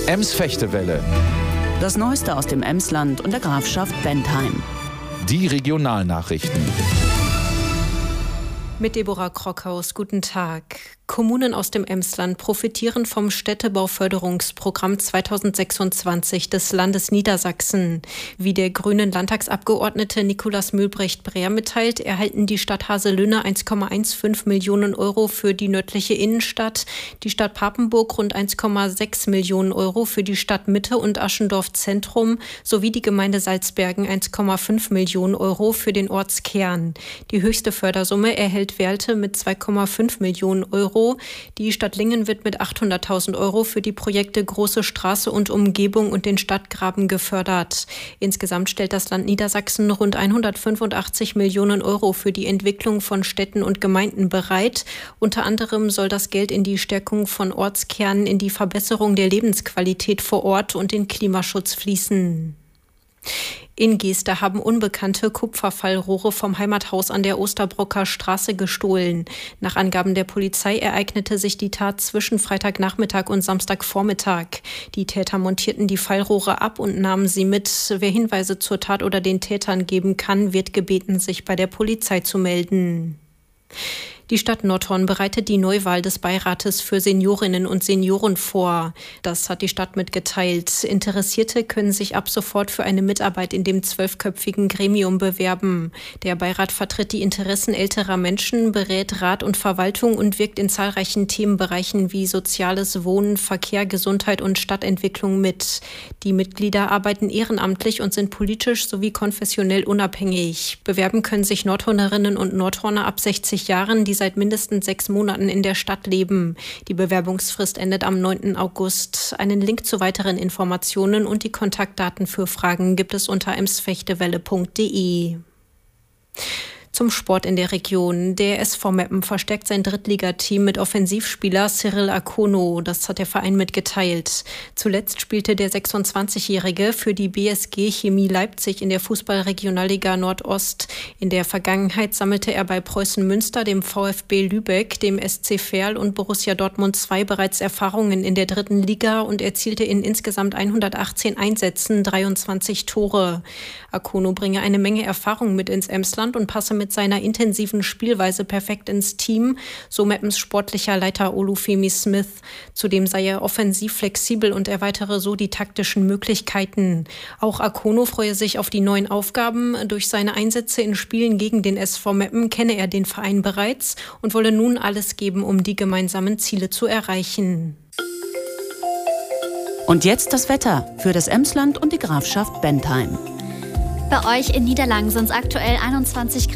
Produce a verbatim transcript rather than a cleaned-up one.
Ems-Fechtewelle. Das Neueste aus dem Emsland und der Grafschaft Bentheim. Die Regionalnachrichten. Mit Deborah Krockhaus, guten Tag. Kommunen aus dem Emsland profitieren vom Städtebauförderungsprogramm zweitausendsechsundzwanzig des Landes Niedersachsen. Wie der grünen Landtagsabgeordnete Nikolaus Mühlbrecht-Breer mitteilt, erhalten die Stadt Haselünne eins Komma fünfzehn Millionen Euro für die nördliche Innenstadt, die Stadt Papenburg rund eins Komma sechs Millionen Euro für die Stadtmitte und Aschendorf Zentrum sowie die Gemeinde Salzbergen eins Komma fünf Millionen Euro für den Ortskern. Die höchste Fördersumme erhält Werlte mit zwei Komma fünf Millionen Euro. Die Stadt Lingen wird mit achthunderttausend Euro für die Projekte Große Straße und Umgebung und den Stadtgraben gefördert. Insgesamt stellt das Land Niedersachsen rund hundertfünfundachtzig Millionen Euro für die Entwicklung von Städten und Gemeinden bereit. Unter anderem soll das Geld in die Stärkung von Ortskernen, in die Verbesserung der Lebensqualität vor Ort und den Klimaschutz fließen. In Geester haben Unbekannte Kupferfallrohre vom Heimathaus an der Osterbrocker Straße gestohlen. Nach Angaben der Polizei ereignete sich die Tat zwischen Freitagnachmittag und Samstagvormittag. Die Täter montierten die Fallrohre ab und nahmen sie mit. Wer Hinweise zur Tat oder den Tätern geben kann, wird gebeten, sich bei der Polizei zu melden. Die Stadt Nordhorn bereitet die Neuwahl des Beirates für Seniorinnen und Senioren vor. Das hat die Stadt mitgeteilt. Interessierte können sich ab sofort für eine Mitarbeit in dem zwölfköpfigen Gremium bewerben. Der Beirat vertritt die Interessen älterer Menschen, berät Rat und Verwaltung und wirkt in zahlreichen Themenbereichen wie Soziales, Wohnen, Verkehr, Gesundheit und Stadtentwicklung mit. Die Mitglieder arbeiten ehrenamtlich und sind politisch sowie konfessionell unabhängig. Bewerben können sich Nordhornerinnen und Nordhorner ab sechzig Jahren, die seit mindestens sechs Monaten in der Stadt leben. Die Bewerbungsfrist endet am neunten August. Einen Link zu weiteren Informationen und die Kontaktdaten für Fragen gibt es unter emsfechtewelle punkt de. Zum Sport in der Region. Der S V Meppen verstärkt sein Drittligateam mit Offensivspieler Cyril Akono. Das hat der Verein mitgeteilt. Zuletzt spielte der sechsundzwanzigjährige für die B S G Chemie Leipzig in der Fußball-Regionalliga Nordost. In der Vergangenheit sammelte er bei Preußen Münster, dem VfB Lübeck, dem S C Verl und Borussia Dortmund zwei bereits Erfahrungen in der dritten Liga und erzielte in insgesamt hundertachtzehn Einsätzen dreiundzwanzig Tore. Akono bringe eine Menge Erfahrung mit ins Emsland und passe mit seiner intensiven Spielweise perfekt ins Team, so Meppens sportlicher Leiter Olufemi Smith. Zudem sei er offensiv flexibel und erweitere so die taktischen Möglichkeiten. Auch Akono freue sich auf die neuen Aufgaben. Durch seine Einsätze in Spielen gegen den S V Meppen kenne er den Verein bereits und wolle nun alles geben, um die gemeinsamen Ziele zu erreichen. Und jetzt das Wetter für das Emsland und die Grafschaft Bentheim. Bei euch in Niederlanden sind es aktuell einundzwanzig Grad.